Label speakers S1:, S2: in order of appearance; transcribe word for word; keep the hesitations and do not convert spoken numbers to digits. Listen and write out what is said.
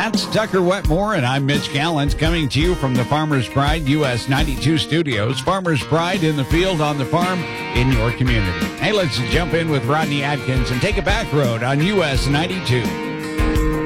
S1: That's Tucker Wetmore, and I'm Mitch Gallens, coming to you from the Farmers Pride U S ninety-two studios. Farmers Pride in the field, on the farm, in your community. Hey, let's jump in with Rodney Atkins and take a back road on U S ninety-two.